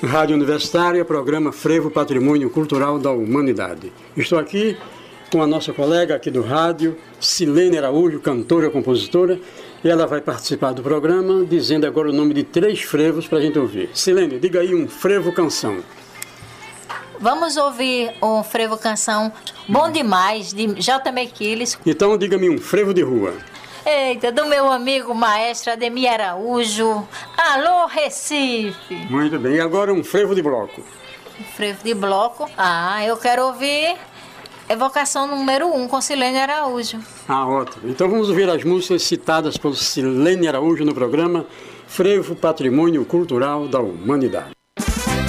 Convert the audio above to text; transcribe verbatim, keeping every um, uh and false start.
Rádio Universitária, programa Frevo Patrimônio Cultural da Humanidade. Estou aqui com a nossa colega aqui do rádio, Silene Araújo, cantora e compositora, e ela vai participar do programa dizendo agora o nome de três frevos para a gente ouvir. Silene, diga aí um frevo canção. Vamos ouvir um frevo canção Bom Demais, de J. Mequiles. Então diga-me um frevo de rua. Eita, do meu amigo maestro Ademir Araújo. Alô, Recife. Muito bem, e agora um frevo de bloco. Um frevo de bloco. Ah, eu quero ouvir Evocação número um com Silene Araújo. Ah, ótimo. Então vamos ouvir as músicas citadas por Silene Araújo no programa Frevo Patrimônio Cultural da Humanidade.